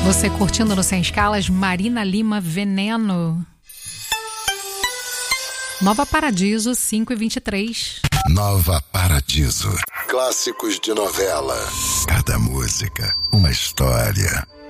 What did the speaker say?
Você curtindo no Sem Escalas, Marina Lima, Veneno. Nova Paradiso, 5h23. Nova Paradiso. Clássicos de novela. Cada música, uma história.